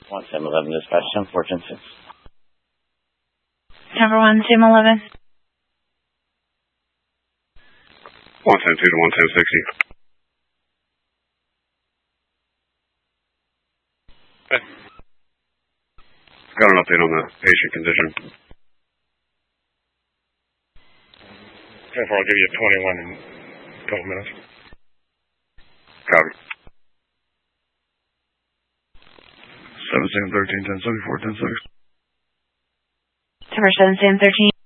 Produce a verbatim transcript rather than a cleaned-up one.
one seven eleven dispatch, ten four ten six. Number one seven eleven. one ten two to one ten sixty. Okay. Got an update on the patient condition. ten four, I'll give you a twenty-one in a couple minutes. Copy. seven seven thirteen ten seventy-four ten six. Number seven seven thirteen.